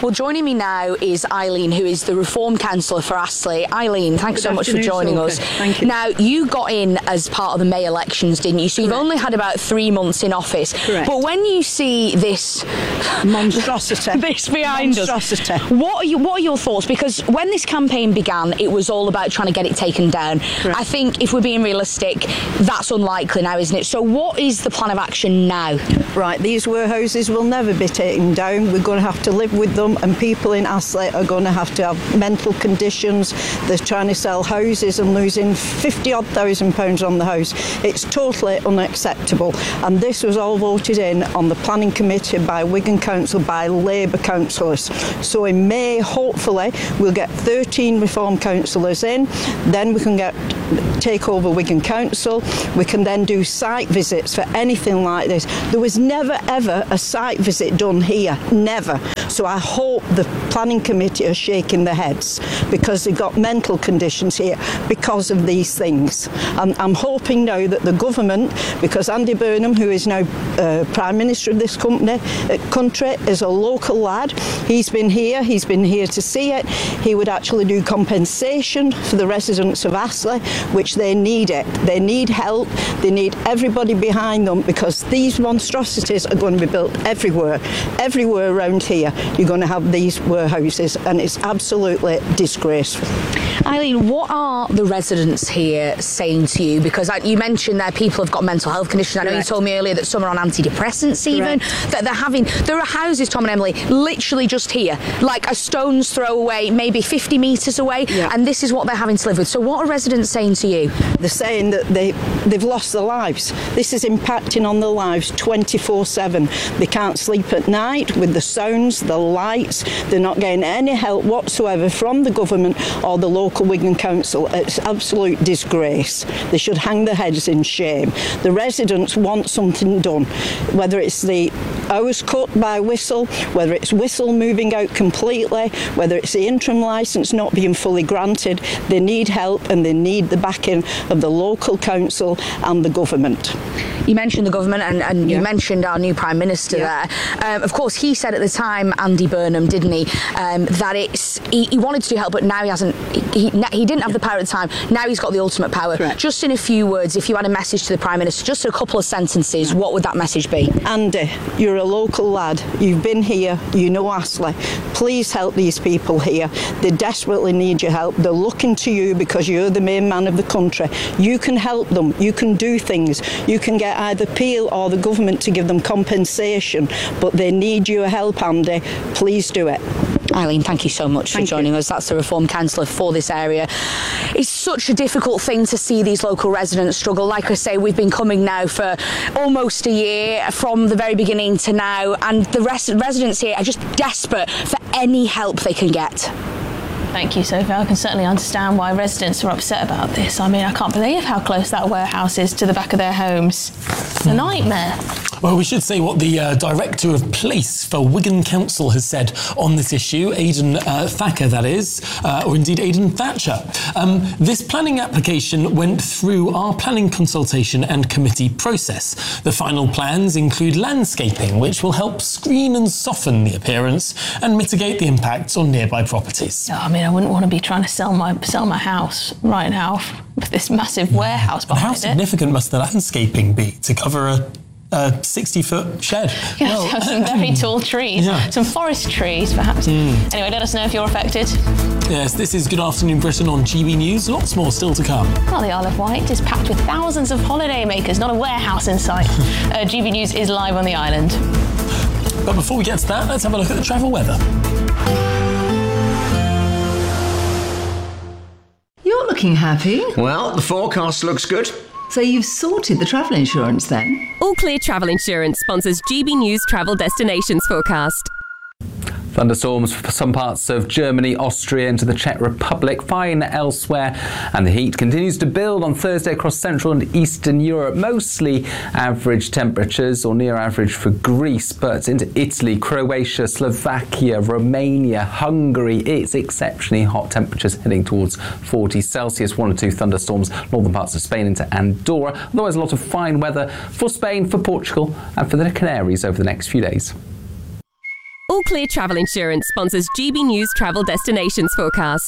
Well, joining me now is Eileen, who is the Reform Councillor for Astley. Eileen, thanks so much for joining us. Thank you. Now, you got in as part of the May elections, didn't you? So you've only had about 3 months in office. Correct. But when you see this monstrosity, this behind monstrosity. us, what are your thoughts? Because when this campaign began, it was all about trying to get it taken down. Correct. I think if we're being realistic, that's unlikely now, isn't it? So what is the plan of action now? Right, these warehouses will never be taken down. We're going to have to live with them, and people in Astley are going to have to have mental conditions. They're trying to sell houses and losing 50-odd thousand pounds on the house. It's totally unacceptable, and this was all voted in on the planning committee by Wigan Council, by Labour councillors. So in May, hopefully, we'll get 13 Reform councillors in, then we can take over Wigan Council. We can then do site visits for anything like this. There was never ever a site visit done here, never. So I hope the planning committee are shaking their heads because they've got mental conditions here because of these things. I'm hoping now that the government, because Andy Burnham, who is now Prime Minister of this country, is a local lad. He's been here to see it. He would actually do compensation for the residents of Astley, which they need it. They need help. They need everybody behind them because these monstrosities are going to be built everywhere around here. You're going to have these warehouses, and it's absolutely disgraceful. Eileen, what are the residents here saying to you? Because you mentioned that people have got mental health conditions. I know you told me earlier that some are on antidepressants even. That there are houses, Tom and Emily, literally just here, like a stone's throw away, maybe 50 metres away, and this is what they're having to live with. So what are residents saying to you? They're saying that they've lost their lives. This is impacting on their lives 24/7. They can't sleep at night with the sounds, the lights. They're not getting any help whatsoever from the government or the local Wigan Council. It's absolute disgrace. They should hang their heads in shame. The residents want something done, whether it's the hours cut by Whistle, whether it's Whistle moving out completely, whether it's the interim licence not being fully granted. They need help, and they need the backing of the local council and the government. You mentioned the government, and you mentioned our new Prime Minister there. Of course, he said at the time, Andy Burnham, didn't he, that he wanted to do help, but now he hasn't. He didn't have the power at the time. Now he's got the ultimate power. Correct. Just in a few words, if you had a message to the Prime Minister, just a couple of sentences, what would that message be? Andy, you're a local lad. You've been here. You know Astley. Please help these people here. They desperately need your help. They're looking to you because you're the main man of the country. You can help them. You can do things. You can get either Peel or the government to give them compensation, but they need your help, Andy. Please do it. Eileen, thank you so much for joining us. That's the Reform Councillor for this area. It's such a difficult thing to see these local residents struggle. Like I say, we've been coming now for almost a year, from the very beginning to now, and the residents here are just desperate for any help they can get. Thank you, Sophie. I can certainly understand why residents are upset about this. I mean, I can't believe how close that warehouse is to the back of their homes. It's a nightmare. Well, we should say what the Director of Police for Wigan Council has said on this issue, Aidan Thacker, that is, or indeed Aidan Thatcher. This planning application went through our planning consultation and committee process. The final plans include landscaping, which will help screen and soften the appearance and mitigate the impacts on nearby properties. I mean, I wouldn't want to be trying to sell my house right now with this massive warehouse behind it. How significant must the landscaping be to cover a 60-foot shed? You have to have some very tall trees, some forest trees perhaps. Anyway, let us know if you're affected. Yes, this is Good Afternoon Britain on GB News. Lots more still to come. Well, the Isle of Wight is packed with thousands of holiday makers, not a warehouse in sight. GB News is live on the island. But before we get to that, let's have a look at the travel weather. You're looking happy. Well, the forecast looks good. So you've sorted the travel insurance then? All Clear Travel Insurance sponsors GB News Travel Destinations Forecast. Thunderstorms for some parts of Germany, Austria into the Czech Republic, fine elsewhere, and the heat continues to build on Thursday across Central and Eastern Europe. Mostly average temperatures or near average for Greece, but into Italy, Croatia, Slovakia, Romania, Hungary, it's exceptionally hot temperatures heading towards 40 Celsius. 1 or 2 thunderstorms northern parts of Spain into Andorra. Otherwise a lot of fine weather for Spain, for Portugal and for the Canaries over the next few days. All Clear Travel Insurance sponsors GB News Travel Destinations Forecast.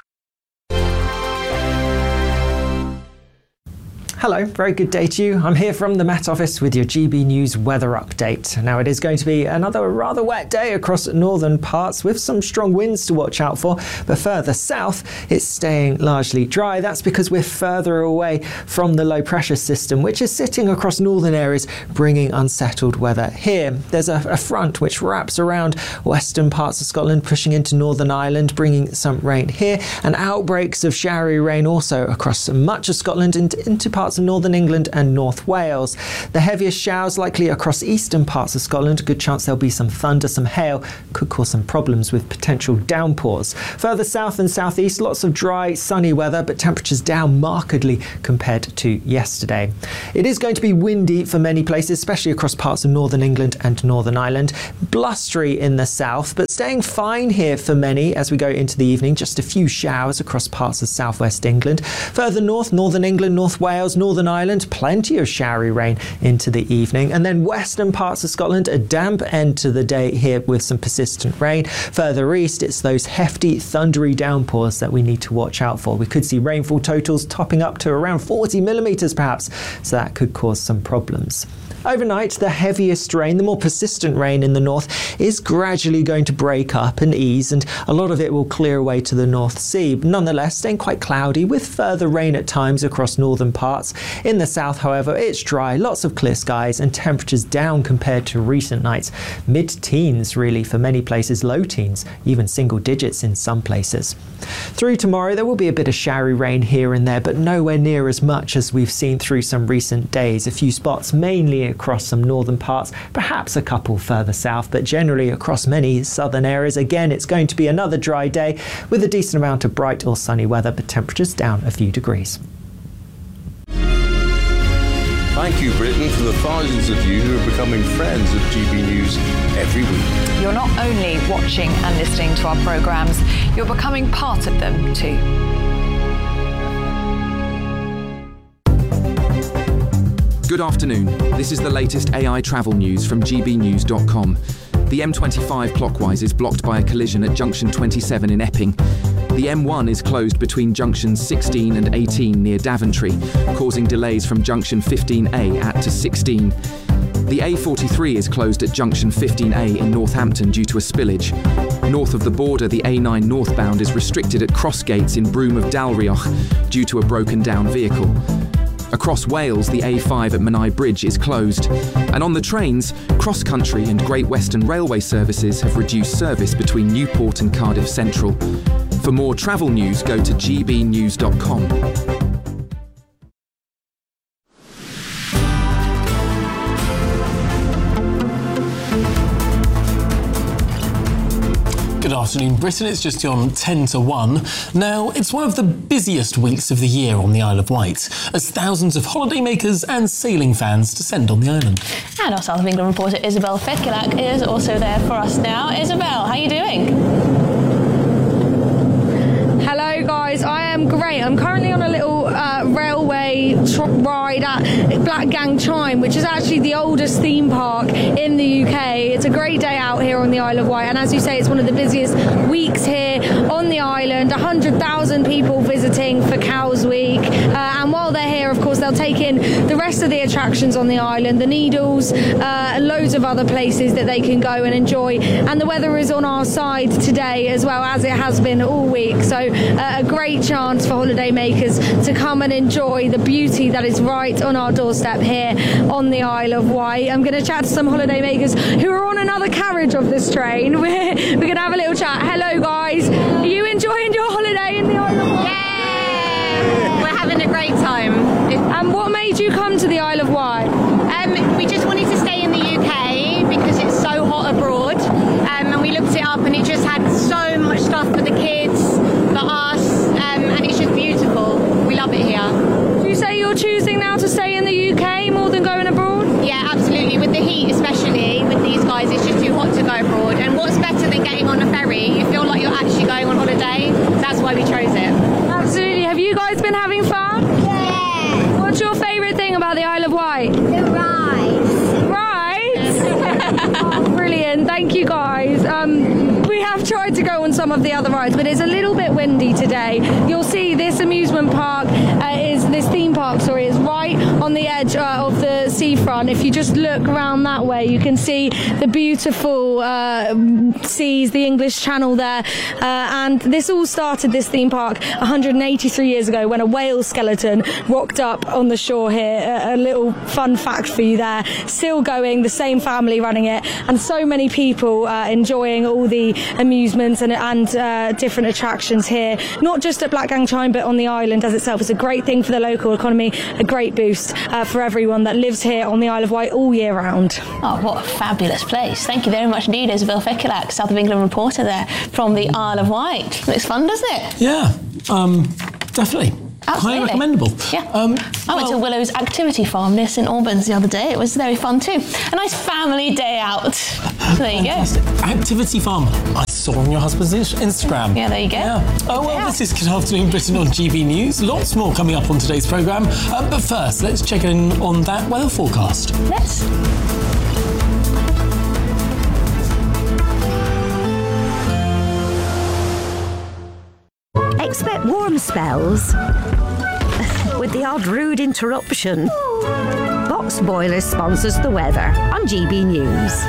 Hello, very good day to you. I'm here from the Met Office with your GB News weather update. Now, it is going to be another rather wet day across northern parts with some strong winds to watch out for, but further south it's staying largely dry. That's because we're further away from the low pressure system, which is sitting across northern areas, bringing unsettled weather here. There's a front which wraps around western parts of Scotland, pushing into Northern Ireland, bringing some rain here, and outbreaks of showery rain also across much of Scotland and into parts of northern England and North Wales. The heaviest showers likely across eastern parts of Scotland. A good chance there'll be some thunder, some hail, could cause some problems with potential downpours. Further south and southeast, lots of dry, sunny weather, but temperatures down markedly compared to yesterday. It is going to be windy for many places, especially across parts of northern England and Northern Ireland. Blustery in the south, but staying fine here for many as we go into the evening. Just a few showers across parts of southwest England. Further north, northern England, North Wales, Northern Ireland, plenty of showery rain into the evening. And then western parts of Scotland, a damp end to the day here with some persistent rain. Further east, it's those hefty, thundery downpours that we need to watch out for. We could see rainfall totals topping up to around 40 millimetres perhaps, so that could cause some problems. Overnight, the heaviest rain, the more persistent rain in the north, is gradually going to break up and ease, and a lot of it will clear away to the North Sea. Nonetheless, staying quite cloudy with further rain at times across northern parts. In the south, however, it's dry, lots of clear skies and temperatures down compared to recent nights. Mid-teens really for many places, low teens, even single digits in some places. Through tomorrow, there will be a bit of showery rain here and there, but nowhere near as much as we've seen through some recent days. A few spots, mainly across some northern parts, perhaps a couple further south, but generally across many southern areas. Again, it's going to be another dry day with a decent amount of bright or sunny weather, but temperatures down a few degrees. Thank you, Britain, for the thousands of you who are becoming friends of GB News every week. You're not only watching and listening to our programmes, you're becoming part of them too. Good afternoon. This is the latest AI travel news from gbnews.com. The M25 clockwise is blocked by a collision at junction 27 in Epping. The M1 is closed between junctions 16 and 18 near Daventry, causing delays from junction 15A at to 16. The A43 is closed at junction 15A in Northampton due to a spillage. North of the border, the A9 northbound is restricted at Crossgates in Broome of Dalrioch due to a broken down vehicle. Across Wales, the A5 at Menai Bridge is closed. And on the trains, Cross Country and Great Western Railway services have reduced service between Newport and Cardiff Central. For more travel news, go to gbnews.com. Good afternoon, Britain. It's just on 10 to 1. Now, it's one of the busiest weeks of the year on the Isle of Wight, as thousands of holidaymakers and sailing fans descend on the island. And our South of England reporter Isabel Fetkulak is also there for us now. Isabel, how are you doing? Hello guys, I am great. I'm currently on a little railway ride at Black Gang Chime, which is actually the oldest theme park in the UK. It's a great day out here on the Isle of Wight, and as you say, it's one of the busiest weeks here on the island. 100,000 people visiting for Cows Week, and while they're here, of course, they'll take in the rest of the attractions on the island, the Needles, loads of other places that they can go and enjoy, and the weather is on our side today as well, as it has been all week, so a great chance for holidaymakers to come and enjoy the beauty that is right on our doorstep here on the Isle of Wight. I'm going to chat to some holidaymakers who are on another carriage of this train. We're going to have a little chat. Hello guys, are you enjoying your holiday in the Isle of Wight? Yeah, we're having a great time. And what made you come to the Isle of Wight? We just wanted to stay in the UK because it's so hot abroad, and we looked it up and it just had so much stuff for the kids, for us, and it's just beautiful. We love it here. Do you say you're choosing now to stay in the UK more than going abroad? Yeah, absolutely. With the heat, especially with these guys, it's just too hot to go abroad. And what's better than getting on a ferry? You feel like you're actually going on holiday. That's why we chose it. Absolutely. Have you guys been having fun? Yeah. What's your favourite thing about the Isle of Wight? The rides. Otherwise, we have tried to go on some of the other rides, but it's a little bit windy today. You'll see this amusement park is right on the edge of the seafront. If you just look around that way, you can see the beautiful seas, the English Channel there. And this all started, this theme park, 183 years ago when a whale skeleton rocked up on the shore here. A little fun fact for you there. Still going, the same family running it, and so many people enjoying all the amusements and different attractions here, not just at Blackgang Chine but on the island as itself. It's a great thing for the local economy, a great boost for everyone that lives here on the Isle of Wight all year round. Oh, what a fabulous place. Thank you very much indeed, Isabel Fekilak, South of England reporter there from the Isle of Wight. Looks fun, doesn't it? Yeah, definitely. Absolutely. Highly recommendable. Yeah. I went to Willow's Activity Farm near St Albans the other day. It was very fun too. A nice family day out. So there you go. Activity Farm. I saw on your husband's Instagram. Yeah, there you go. Yeah. Oh, well, this is Good Afternoon Britain on GB News. Lots more coming up on today's programme. But first, let's check in on that weather forecast. Let's. Expect warm spells with the odd rude interruption. Box Boilers sponsors the weather on GB News.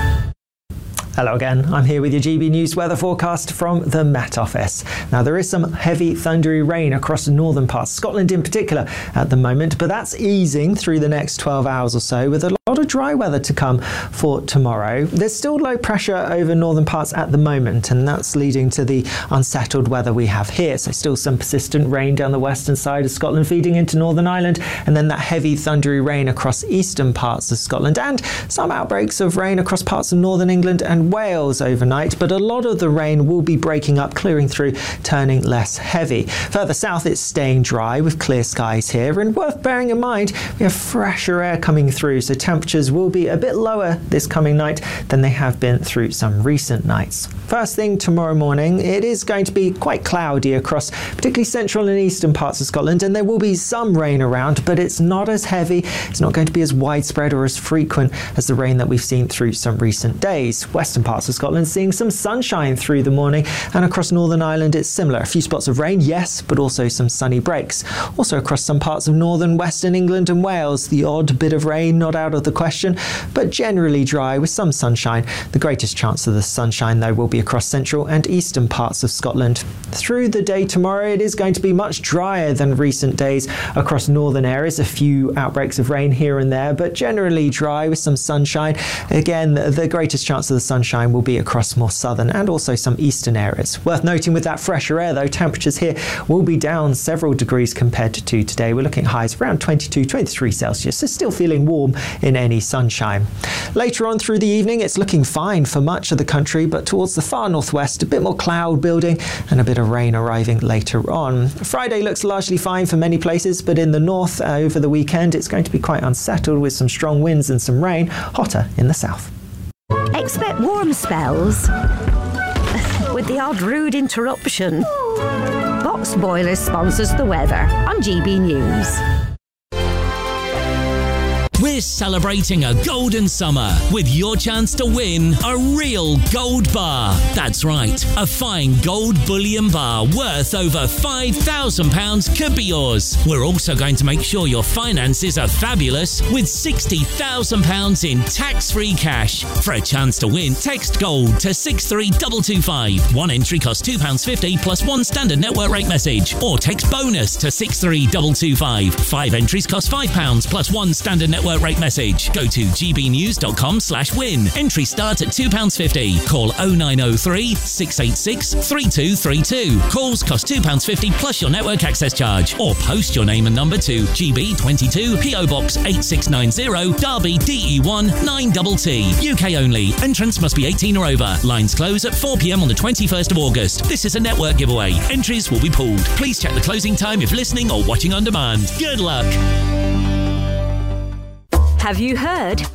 Hello again, I'm here with your GB News weather forecast from the Met Office. Now there is some heavy thundery rain across the northern parts, Scotland in particular at the moment, but that's easing through the next 12 hours or so with a lot of dry weather to come for tomorrow. There's still low pressure over northern parts at the moment, and that's leading to the unsettled weather we have here. So still some persistent rain down the western side of Scotland feeding into Northern Ireland, and then that heavy thundery rain across eastern parts of Scotland, and some outbreaks of rain across parts of northern England and Wales overnight, but a lot of the rain will be breaking up, clearing through, turning less heavy. Further south it's staying dry with clear skies here, and worth bearing in mind we have fresher air coming through, so temperatures will be a bit lower this coming night than they have been through some recent nights. First thing tomorrow morning, it is going to be quite cloudy across particularly central and eastern parts of Scotland, and there will be some rain around, but it's not as heavy, it's not going to be as widespread or as frequent as the rain that we've seen through some recent days. Western parts of Scotland seeing some sunshine through the morning, and across Northern Ireland it's similar. A few spots of rain, yes, but also some sunny breaks. Also across some parts of northern western England and Wales, the odd bit of rain not out of the question, but generally dry with some sunshine. The greatest chance of the sunshine though will be across central and eastern parts of Scotland. Through the day tomorrow it is going to be much drier than recent days across northern areas. A few outbreaks of rain here and there, but generally dry with some sunshine. Again, the greatest chance of the sunshine will be across more southern and also some eastern areas. Worth noting with that fresher air though, temperatures here will be down several degrees compared to today. We're looking at highs around 22, 23 Celsius, so still feeling warm in any sunshine. Later on through the evening it's looking fine for much of the country, but towards the far northwest a bit more cloud building and a bit of rain arriving later on. Friday looks largely fine for many places, but in the north over the weekend it's going to be quite unsettled with some strong winds and some rain, hotter in the south. Expect warm spells with the odd rude interruption. Box Boilers sponsors the weather on GB News. We're celebrating a golden summer with your chance to win a real gold bar. That's right, a fine gold bullion bar worth over £5,000 could be yours. We're also going to make sure your finances are fabulous with £60,000 in tax-free cash. For a chance to win, text GOLD to 63225. One entry costs £2.50 plus one standard network rate message. Or text BONUS to 63225. 5 entries cost £5 plus one standard network rate message. Go to gbnews.com/win. Entries start at £2.50. Call 0903 686 3232. Calls cost £2.50 plus your network access charge. Or post your name and number to GB22 PO Box 8690 Derby DE1 9TT. UK only. Entrance must be 18 or over. Lines close at 4 p.m. on the 21st of August. This is a network giveaway. Entries will be pooled. Please check the closing time if listening or watching on demand. Good luck. Have you heard?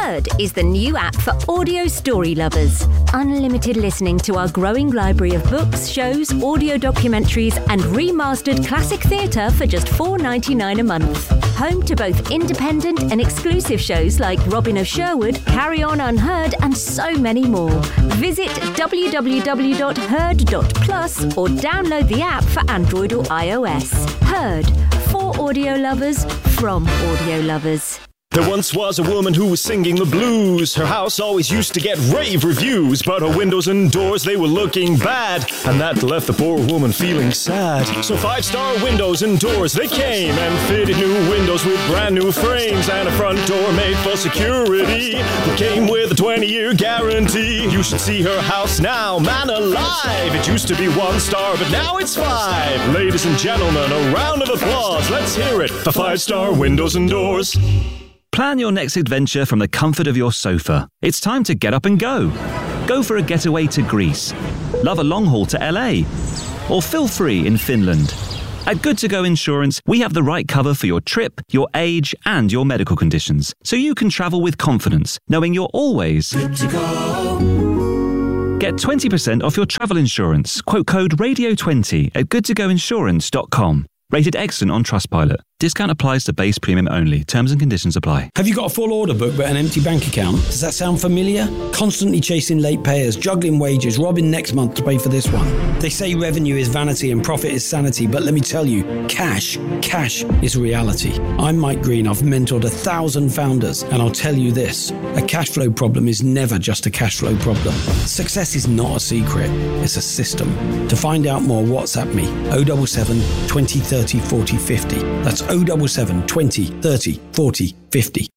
Heard is the new app for audio story lovers. Unlimited listening to our growing library of books, shows, audio documentaries and remastered classic theatre for just $4.99 a month. Home to both independent and exclusive shows like Robin of Sherwood, Carry On Unheard and so many more. Visit www.heard.plus or download the app for Android or iOS. Heard, for audio lovers, from audio lovers. There once was a woman who was singing the blues. Her house always used to get rave reviews, but her windows and doors, they were looking bad, and that left the poor woman feeling sad. So 5-star Windows and Doors, they came and fitted new windows with brand new frames and a front door made for security. It came with a 20-year guarantee. You should see her house now, man alive. It used to be 1 star, but now it's 5. Ladies and gentlemen, a round of applause. Let's hear it for 5-star Windows and Doors. Plan your next adventure from the comfort of your sofa. It's time to get up and go. Go for a getaway to Greece. Love a long haul to LA. Or feel free in Finland. At Good To Go Insurance, we have the right cover for your trip, your age, and your medical conditions, so you can travel with confidence, knowing you're always good to go. Get 20% off your travel insurance. Quote code RADIO20 at goodtogoinsurance.com. Rated excellent on Trustpilot. Discount applies to base premium only. Terms and conditions apply. Have you got a full order book but an empty bank account? Does that sound familiar? Constantly chasing late payers, juggling wages, robbing next month to pay for this one. They say revenue is vanity and profit is sanity, but let me tell you, cash is reality. I'm Mike Green. I've mentored 1,000 founders, and I'll tell you this, a cash flow problem is never just a cash flow problem. Success is not a secret, it's a system. To find out more, WhatsApp me, 077 20 30 40 50. That's 077 20 30 40 50.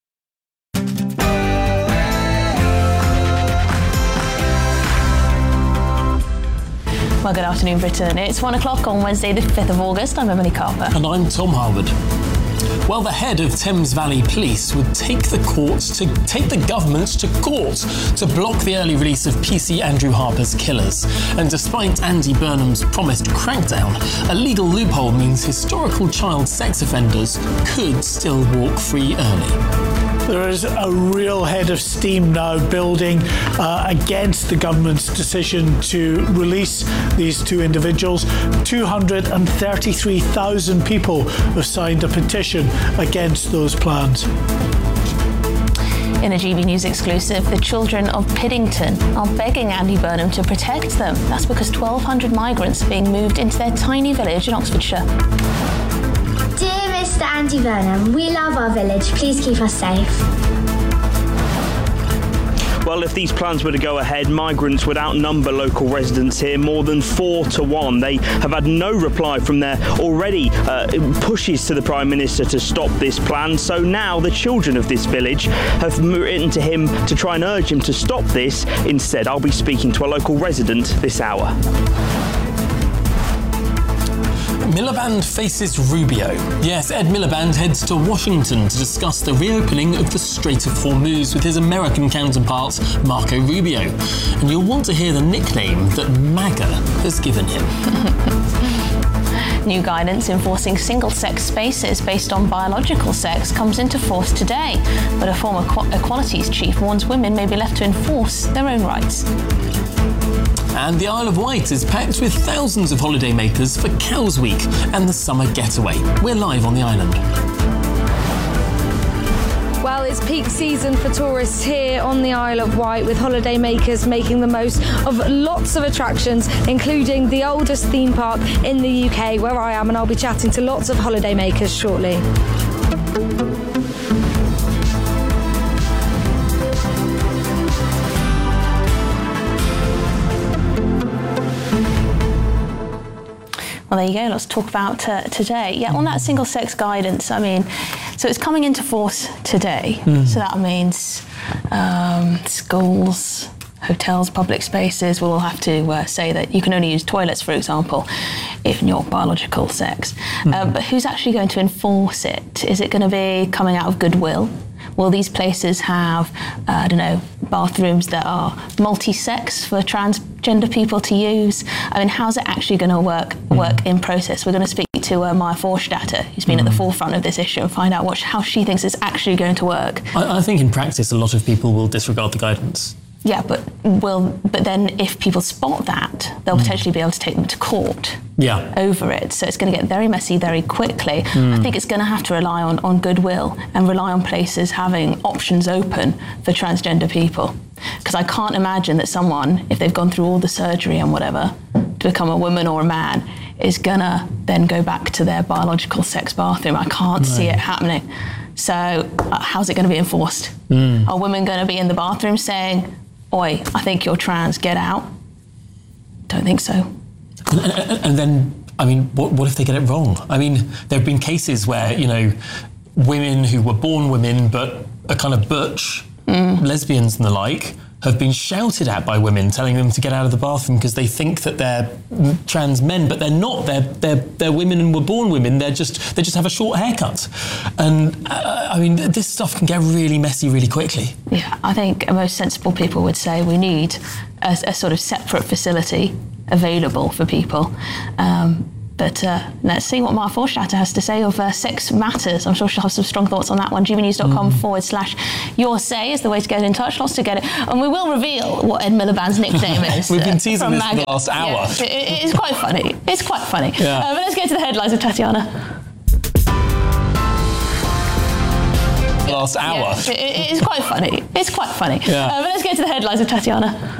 Well, good afternoon, Britain. It's 1 o'clock on Wednesday, the 5th of August. I'm Emily Carper. And I'm Tom Harwood. Well, the head of Thames Valley Police would take the government to court to block the early release of PC Andrew Harper's killers. And despite Andy Burnham's promised crackdown, a legal loophole means historical child sex offenders could still walk free early. There is a real head of steam now building against the government's decision to release these two individuals. 233,000 people have signed a petition against those plans. In a GB News exclusive, the children of Piddington are begging Andy Burnham to protect them. That's because 1,200 migrants are being moved into their tiny village in Oxfordshire. Dear Mr. Andy Burnham, we love our village. Please keep us safe. Well, if these plans were to go ahead, migrants would outnumber local residents here more than 4 to 1. They have had no reply from their already pushes to the Prime Minister to stop this plan. So now the children of this village have written to him to try and urge him to stop this. Instead, I'll be speaking to a local resident this hour. Miliband faces Rubio. Yes, Ed Miliband heads to Washington to discuss the reopening of the Strait of Hormuz with his American counterpart, Marco Rubio. And you'll want to hear the nickname that MAGA has given him. New guidance enforcing single-sex spaces based on biological sex comes into force today, but a former equalities chief warns women may be left to enforce their own rights. And the Isle of Wight is packed with thousands of holidaymakers for Cows Week and the summer getaway. We're live on the island. Well, it's peak season for tourists here on the Isle of Wight, with holidaymakers making the most of lots of attractions, including the oldest theme park in the UK, where I am, and I'll be chatting to lots of holidaymakers shortly. Well, there you go. Let's talk about today. Yeah, on that single-sex guidance, I mean, so it's coming into force today. So that means schools, hotels, public spaces will all have to say that you can only use toilets, for example, if you're biological sex. But who's actually going to enforce it? Is it going to be coming out of goodwill? Will these places have, bathrooms that are multi-sex for transgender people to use? I mean, how's it actually going to work in process? We're going to speak to Maya Forstater, who's been at the forefront of this issue, and find out how she thinks it's actually going to work. I think in practice a lot of people will disregard the guidance. Yeah, but then if people spot that, they'll potentially be able to take them to court over it. So it's going to get very messy very quickly. I think it's going to have to rely on goodwill and rely on places having options open for transgender people. Because I can't imagine that someone, if they've gone through all the surgery and whatever to become a woman or a man, is going to then go back to their biological sex bathroom. I can't see it happening. So how's it going to be enforced? Are women going to be in the bathroom saying, "Oi, I think you're trans, get out"? Don't think so. And then, I mean, what if they get it wrong? I mean, there have been cases where, women who were born women but are kind of butch, lesbians and the like, have been shouted at by women telling them to get out of the bathroom because they think that they're trans men, but they're not. They're women and were born women. They just have a short haircut. And I mean, this stuff can get really messy really quickly. Yeah, I think most sensible people would say we need a sort of separate facility available for people. But let's see what Maya Forstater has to say of sex matters. I'm sure she'll have some strong thoughts on that one. gbnews.com/your say is the way to get in touch. Lots to get it. And we will reveal what Ed Miliband's nickname is. We've been teasing this for the last hour. Yeah, it is quite funny. It's quite funny. Yeah. But let's get to the headlines of Tatiana. Last hour. Yeah, it is quite funny. It's quite funny. Yeah. But let's get to the headlines of Tatiana.